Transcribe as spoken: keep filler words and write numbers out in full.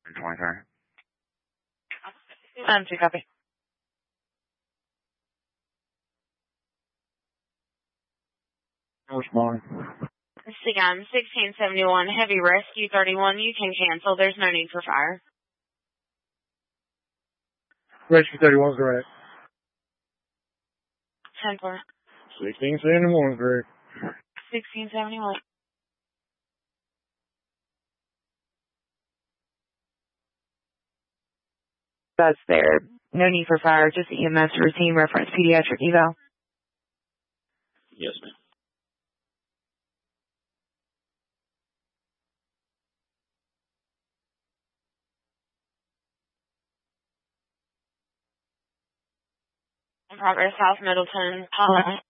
twenty-three. Um, two copy. Respond. C M sixteen seventy-one, heavy rescue thirty-one. You can cancel. There's no need for fire. Rescue thirty-one is correct. ten four. sixteen seventy-one is correct. sixteen seventy-one. That's there. No need for fire, just E M S routine reference pediatric eval. Yes, ma'am. In progress, South Middleton, Paula.